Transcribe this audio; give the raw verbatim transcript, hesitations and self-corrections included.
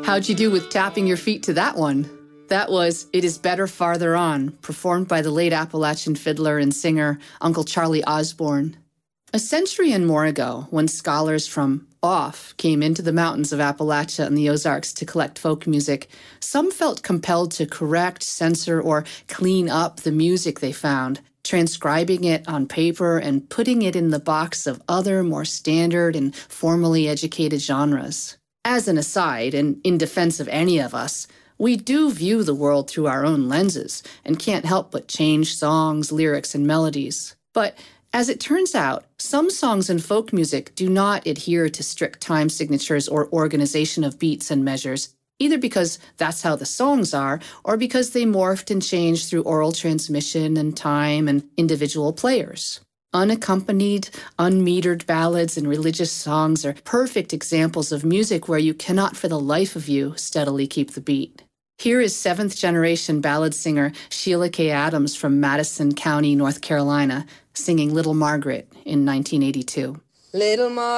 How'd you do with tapping your feet to that one? That was It Is Better Farther On, performed by the late Appalachian fiddler and singer Uncle Charlie Osborne. A century and more ago, when scholars from off came into the mountains of Appalachia and the Ozarks to collect folk music, some felt compelled to correct, censor, or clean up the music they found, transcribing it on paper and putting it in the box of other, more standard and formally educated genres. As an aside, and in defense of any of us, we do view the world through our own lenses and can't help but change songs, lyrics, and melodies. But as it turns out, some songs in folk music do not adhere to strict time signatures or organization of beats and measures, either because that's how the songs are or because they morphed and changed through oral transmission and time and individual players. Unaccompanied, unmetered ballads and religious songs are perfect examples of music where you cannot for the life of you steadily keep the beat. Here is seventh-generation ballad singer Sheila K. Adams from Madison County, North Carolina, singing Little Margaret in nineteen eighty-two. Little Margaret.